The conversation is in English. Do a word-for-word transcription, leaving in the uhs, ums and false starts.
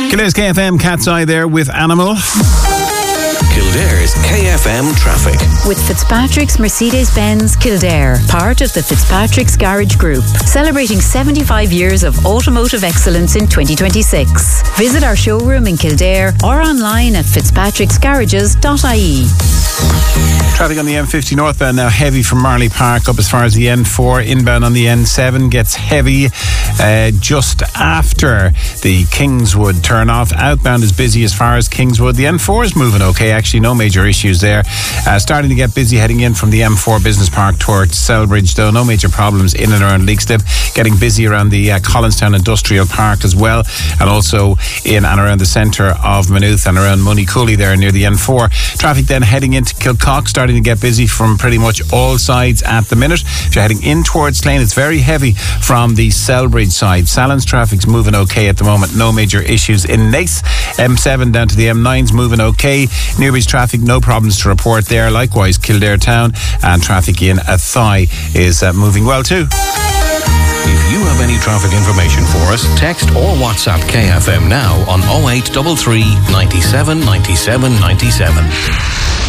Kildare's K F M Cat's Eye there with Animal. Kildare's K F M traffic. With Fitzpatrick's Mercedes-Benz Kildare, part of the Fitzpatrick's Garage Group, celebrating seventy-five years of automotive excellence in twenty twenty-six. Visit our showroom in Kildare or online at fitzpatricks garages dot I E. Traffic on the M fifty northbound now heavy from Marley Park up as far as the N four. Inbound on the N seven gets heavy uh, just after the Kingswood turn off. Outbound is busy as far as Kingswood. The N four is moving okay, actually, no major issues there. Uh, starting to get busy heading in from the M four Business Park towards Selbridge, though. No major problems in and around Leixlip. Getting busy around the uh, Collinstown Industrial Park as well, and also in and around the centre of Maynooth and around Moneycooley there near the N four. Traffic then heading into Kilcock, starting to get busy from pretty much all sides at the minute. If you're heading in towards Slane, it's very heavy from the Selbridge side. Salon's traffic's moving okay at the moment, no major issues in Naas. M seven down to the M nine's moving okay. Newbridge traffic, no problems to report there. Likewise, Kildare Town, and traffic in Athy is uh, moving well too. If you have any traffic information for us, text or WhatsApp K F M now on oh eight three three, nine seven, nine seven, nine seven.